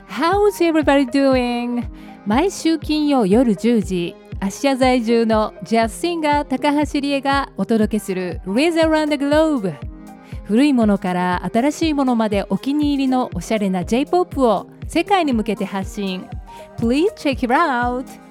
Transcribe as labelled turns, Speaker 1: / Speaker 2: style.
Speaker 1: How's everybody doing? 毎週金曜夜10時、アシア在住のジャズシンガー高橋理恵がお届けする Raise Around the Globe。古いものから新しいものまでお気に入りのおしゃれな J-POP を世界に向けて発信。Please check it out!